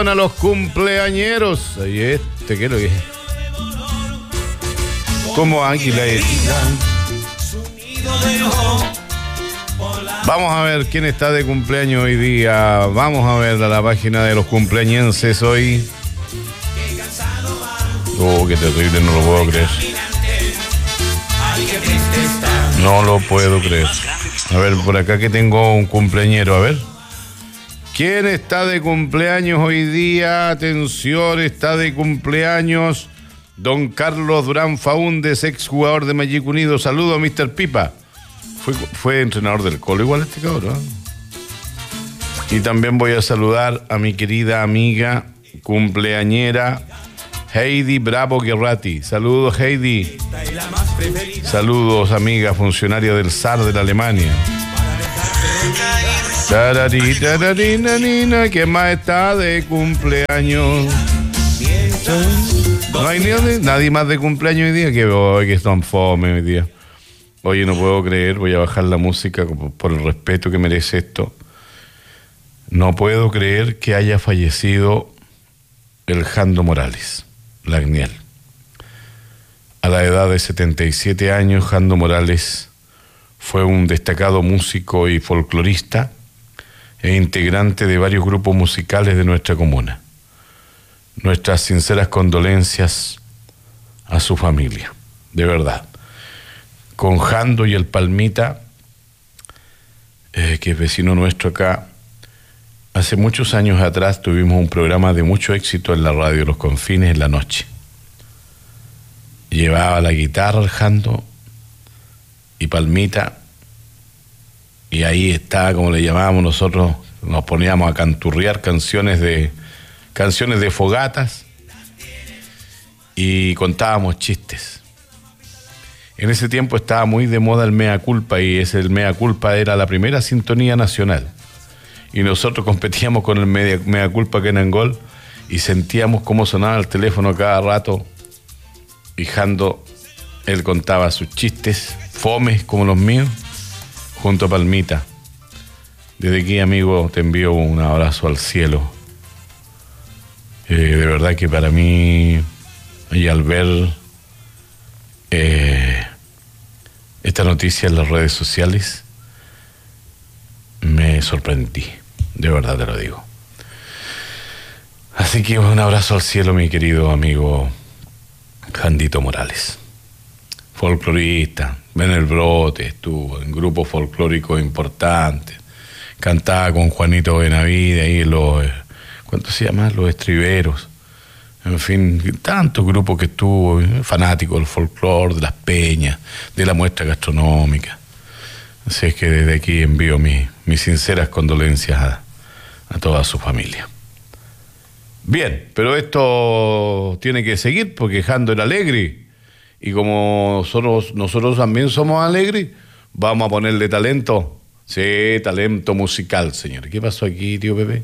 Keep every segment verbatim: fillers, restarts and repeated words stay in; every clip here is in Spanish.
A los cumpleañeros. Y este, ¿qué es lo que es? Como águila herida. Vamos a ver quién está de cumpleaños hoy día. Vamos a ver a la página de los cumpleañenses hoy. Oh, qué terrible, no lo puedo creer. No lo puedo creer. A ver, por acá que tengo un cumpleañero, a ver. ¿Quién está de cumpleaños hoy día? Atención, está de cumpleaños don Carlos Durán Faúndez, exjugador de Magic Unido. Saludos, mister Pipa. Fue, fue entrenador del Colo igual este cabrón. Y también voy a saludar a mi querida amiga cumpleañera Heidi Bravo Guerrati. Saludos, Heidi. Saludos, amiga funcionaria del S A R de la Alemania. Tarari, tarari, nanina, ¿quién más está de cumpleaños? No hay ni, nadie más de cumpleaños hoy día. Que hoy que están fome hoy día. Oye, no puedo creer, voy a bajar la música por el respeto que merece esto. No puedo creer que haya fallecido el Jando Morales, Lagniel. A la edad de setenta y siete años, Jando Morales fue un destacado músico y folclorista e integrante de varios grupos musicales de nuestra comuna. Nuestras sinceras condolencias a su familia, de verdad. Con Jando y el Palmita, eh, que es vecino nuestro acá, hace muchos años atrás tuvimos un programa de mucho éxito en la radio Los Confines en la noche. Llevaba la guitarra el Jando y Palmita, y ahí estaba, como le llamábamos nosotros, nos poníamos a canturrear canciones de canciones de fogatas y contábamos chistes. En ese tiempo estaba muy de moda el Mea Culpa, y ese el Mea Culpa era la primera sintonía nacional. Y nosotros competíamos con el Mea, Mea Culpa que en Angol, y sentíamos cómo sonaba el teléfono cada rato. Y Jando, él contaba sus chistes, fomes como los míos, junto a Palmita. Desde aquí, amigo, te envío un abrazo al cielo. Eh, de verdad que para mí, y al ver eh, esta noticia en las redes sociales, me sorprendí, de verdad te lo digo. Así que un abrazo al cielo, mi querido amigo Jandito Morales, folclorista, en el Brote estuvo, en grupos folclóricos importantes, cantaba con Juanito Benavide, ahí los, ¿cuánto se llama? Los Estriberos, en fin, tantos grupos que estuvo, fanático del folclore, de las peñas, de la muestra gastronómica. Así es que desde aquí envío mi, mis sinceras condolencias a, a toda su familia. Bien, pero esto tiene que seguir porque Jando era alegre, y como nosotros, nosotros también somos alegres, vamos a ponerle talento. Sí, talento musical, señor. ¿Qué pasó aquí, tío Pepe?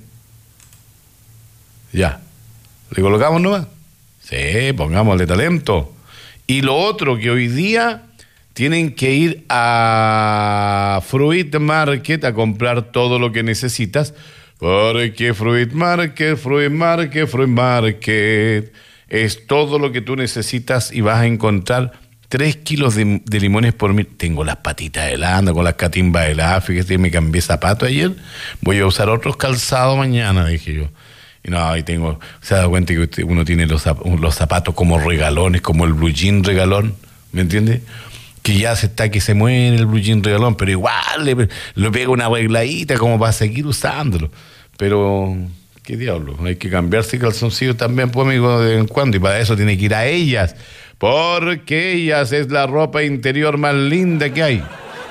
Ya. ¿Le colocamos nomás? Sí, pongámosle talento. Y lo otro, que hoy día tienen que ir a Fruit Market a comprar todo lo que necesitas. Porque Fruit Market, Fruit Market, Fruit Market es todo lo que tú necesitas, y vas a encontrar tres kilos de, de limones por mil. Tengo las patitas heladas, ando con las catimbas heladas, fíjate, me cambié zapato ayer, voy a usar otros calzados mañana, dije yo. Y no, ahí tengo, se ha dado cuenta que uno tiene los, los zapatos como regalones, como el blue jean regalón, ¿me entiendes? Que ya se está que se muere el blue jean regalón, pero igual le, le pega una arregladita como para seguir usándolo. Pero, ¿qué diablo? Hay que cambiarse calzoncillos también, pues, amigo, de vez en cuando, y para eso tiene que ir a Ellas, porque Ellas es la ropa interior más linda que hay.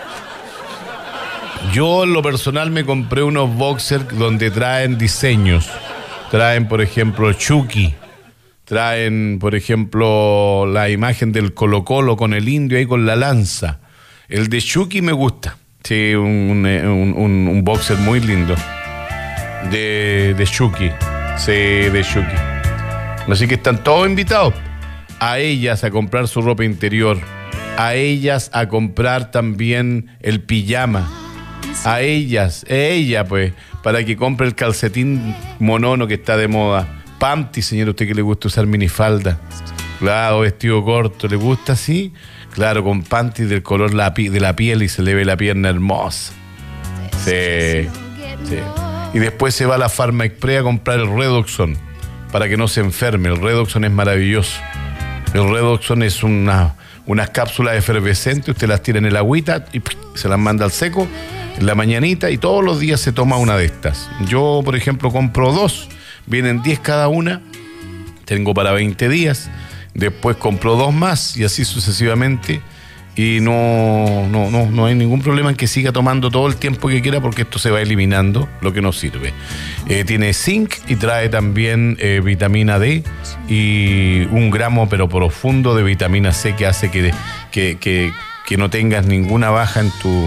Yo, en lo personal, me compré unos boxers donde traen diseños. Traen, por ejemplo, Chucky. Traen, por ejemplo, la imagen del Colo Colo con el indio ahí con la lanza. El de Chucky me gusta. Sí, un, un, un, un boxer muy lindo. De, de Chucky. Sí, de Chucky. Así que están todos invitados a Ellas a comprar su ropa interior. A Ellas a comprar también el pijama. a ellas, ella pues, para que compre el calcetín monono que está de moda. Panty, señor, usted que le gusta usar minifalda. Claro, vestido corto, ¿le gusta así? Claro, con panty del color la pi- de la piel y se le ve la pierna hermosa. Sí, sí. Y después se va a la Farma Express a comprar el Redoxon para que no se enferme. El Redoxon es maravilloso. El Redoxon es una, unas cápsulas efervescentes, usted las tira en el agüita y se las manda al seco en la mañanita y todos los días se toma una de estas. Yo, por ejemplo, compro dos, vienen diez cada una, tengo para veinte días, después compro dos más y así sucesivamente. Y no, no, no, no hay ningún problema en que siga tomando todo el tiempo que quiera porque esto se va eliminando lo que no sirve. Eh, tiene zinc y trae también eh, vitamina D y un gramo pero profundo de vitamina C que hace que, que, que, que no tengas ninguna baja en tu...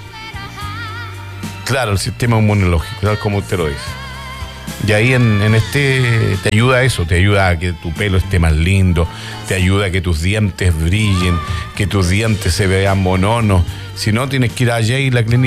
Claro, el sistema inmunológico, tal como usted lo dice. Y ahí en, en este te ayuda a eso, te ayuda a que tu pelo esté más lindo, te ayuda a que tus dientes brillen, que tus dientes se vean mononos. Si no, tienes que ir allá y la clínica